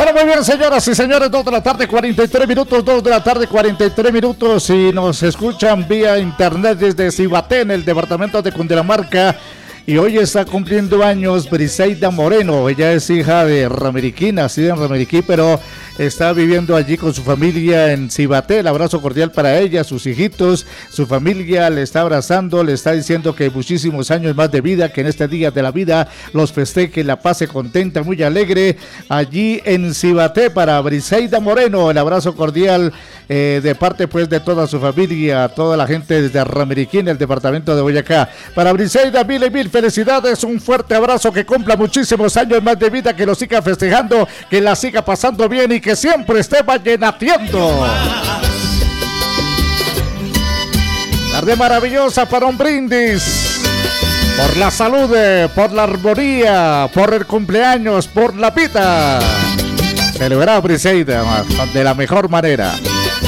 Bueno, muy bien, señoras y señores, 2 de la tarde, 43 minutos, 2 de la tarde, 43 minutos, y nos escuchan vía internet desde Cibaté, en el departamento de Cundinamarca. Y hoy está cumpliendo años Briseida Moreno. Ella es hija de Ramiriquí, nacida en Ramiriquí, pero está viviendo allí con su familia en Cibaté. El abrazo cordial para ella, sus hijitos, su familia le está abrazando, le está diciendo que muchísimos años más de vida, que en este día de la vida los festeje, la pase contenta, muy alegre allí en Cibaté para Briseida Moreno. El abrazo cordial de parte pues de toda su familia, toda la gente desde Ramiriquí, en el departamento de Boyacá. Para Briseida, mil felicidades, un fuerte abrazo, que cumpla muchísimos años más de vida, que lo siga festejando, que la siga pasando bien y que siempre esté vallenateando. Tarde maravillosa para un brindis por la salud, por la armonía, por el cumpleaños, por la vida. Celebrar Briseida de la mejor manera.